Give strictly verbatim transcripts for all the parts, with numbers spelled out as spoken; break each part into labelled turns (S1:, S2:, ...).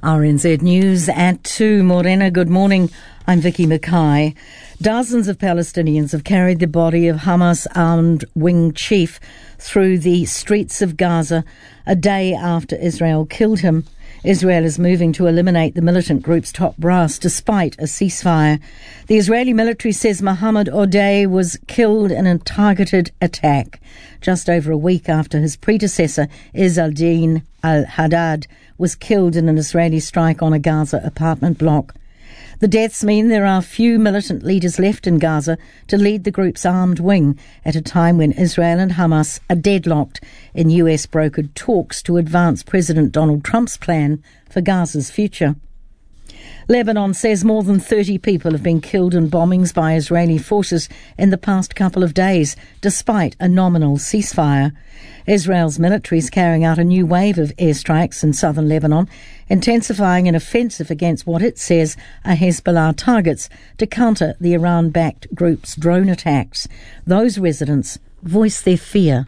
S1: R N Z News at two. Morena, good morning. I'm Vicky Mackay. Dozens of Palestinians have carried the body of Hamas armed wing chief through the streets of Gaza a day after Israel killed him. Israel is moving to eliminate the militant group's top brass despite a ceasefire. The Israeli military says Mohammed Odeh was killed in a targeted attack just over a week after his predecessor Izz al-Din al-Haddad was killed in an Israeli strike on a Gaza apartment block. The deaths mean there are few militant leaders left in Gaza to lead the group's armed wing at a time when Israel and Hamas are deadlocked in U S-brokered talks to advance President Donald Trump's plan for Gaza's future. Lebanon says more than thirty people have been killed in bombings by Israeli forces in the past couple of days, despite a nominal ceasefire. Israel's military is carrying out a new wave of airstrikes in southern Lebanon, intensifying an offensive against what it says are Hezbollah targets to counter the Iran-backed group's drone attacks. Those residents voice their fear.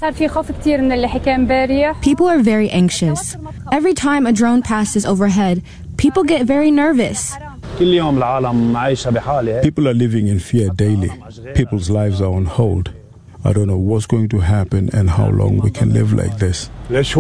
S2: People are very anxious. Every time a drone passes overhead, people get very nervous.
S3: People are living in fear daily. People's lives are on hold. I don't know what's going to happen and how long we can live like this.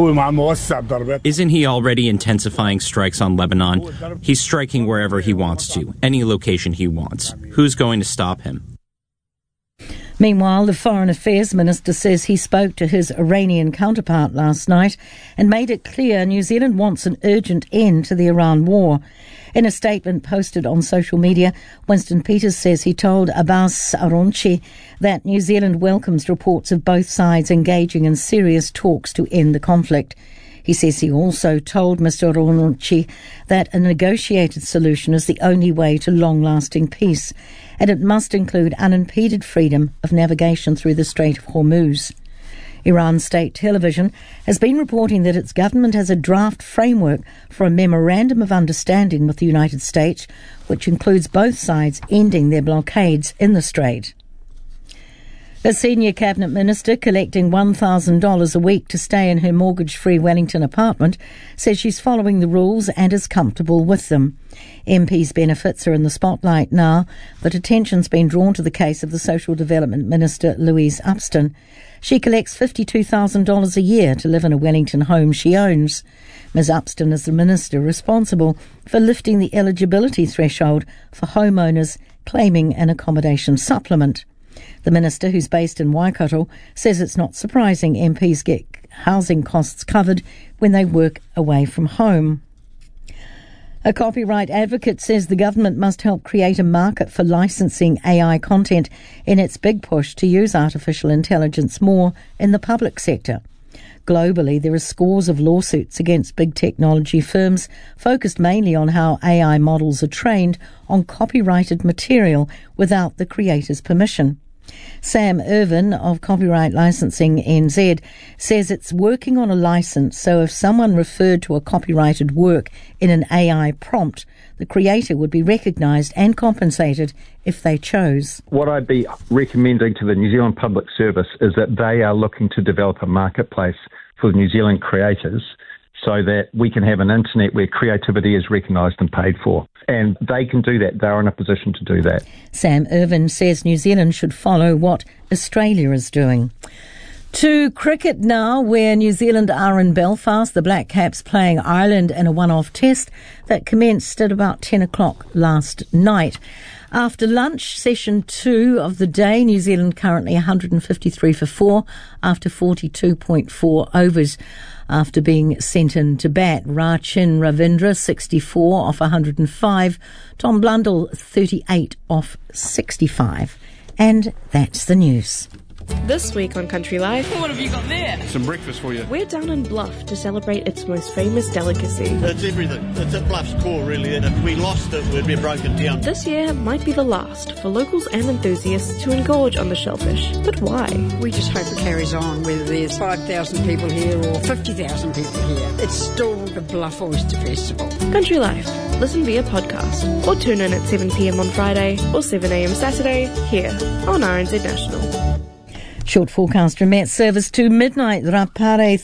S4: Isn't he already intensifying strikes on Lebanon? He's striking wherever he wants to, any location he wants. Who's going to stop him?
S1: Meanwhile, the Foreign Affairs Minister says he spoke to his Iranian counterpart last night and made it clear New Zealand wants an urgent end to the Iran war. In a statement posted on social media, Winston Peters says he told Abbas Araghchi that New Zealand welcomes reports of both sides engaging in serious talks to end the conflict. He says he also told Mister Araghchi that a negotiated solution is the only way to long-lasting peace, and it must include unimpeded freedom of navigation through the Strait of Hormuz. Iran state television has been reporting that its government has a draft framework for a memorandum of understanding with the United States, which includes both sides ending their blockades in the strait. A senior cabinet minister collecting one thousand dollars a week to stay in her mortgage-free Wellington apartment says she's following the rules and is comfortable with them. M Ps' benefits are in the spotlight now, but attention's been drawn to the case of the Social Development Minister Louise Upston. She collects fifty-two thousand dollars a year to live in a Wellington home she owns. Miz Upston is the minister responsible for lifting the eligibility threshold for homeowners claiming an accommodation supplement. The minister, who's based in Waikato, says it's not surprising M Ps get housing costs covered when they work away from home. A copyright advocate says the government must help create a market for licensing A I content in its big push to use artificial intelligence more in the public sector. Globally, there are scores of lawsuits against big technology firms focused mainly on how A I models are trained on copyrighted material without the creator's permission. Sam Irvin of Copyright Licensing N Z says it's working on a license so if someone referred to a copyrighted work in an A I prompt, the creator would be recognised and compensated if they chose.
S5: What I'd be recommending to the New Zealand Public Service is that they are looking to develop a marketplace for New Zealand creators so that we can have an internet where creativity is recognised and paid for. And they can do that. They're in a position to do that.
S1: Sam Irvin says New Zealand should follow what Australia is doing. To cricket now, where New Zealand are in Belfast, the Black Caps playing Ireland in a one-off test that commenced at about ten o'clock last night. After lunch, session two of the day, New Zealand currently one hundred fifty-three for four after forty-two point four overs. After being sent in to bat, Rachin Ravindra, sixty-four off one hundred five, Tom Blundell, thirty-eight off sixty-five. And that's the news.
S6: This week on Country Life,
S7: what have you got there?
S8: Some breakfast for you.
S6: We're down in Bluff to celebrate its most famous delicacy.
S9: It's everything. It's at Bluff's core, really, and if we lost it, we'd be broken down.
S6: This year might be the last for locals and enthusiasts to engorge on the shellfish. But why?
S10: We just hope it carries on, whether there's five thousand people here or fifty thousand people here. It's still the Bluff Oyster Festival.
S6: Country Life. Listen via podcast or tune in at seven p.m. on Friday or seven a.m. Saturday here on R N Z National.
S1: Short forecast from Met Service to midnight. Rapare